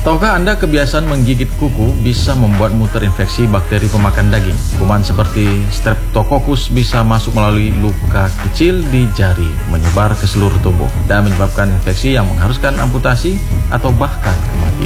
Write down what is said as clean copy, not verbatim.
Tahukah Anda kebiasaan menggigit kuku bisa membuatmu terinfeksi bakteri pemakan daging? Kuman seperti Streptococcus bisa masuk melalui luka kecil di jari, menyebar ke seluruh tubuh, dan menyebabkan infeksi yang mengharuskan amputasi atau bahkan kematian.